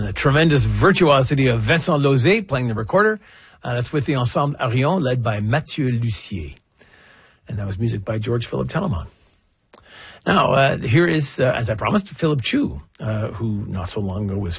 and the tremendous virtuosity of Vincent Lozé playing the recorder. That's with the Ensemble Arion, led by Mathieu Lussier. And that was music by George Philip Telemann. Now, here is, as I promised, Philip Chu, who not so long ago was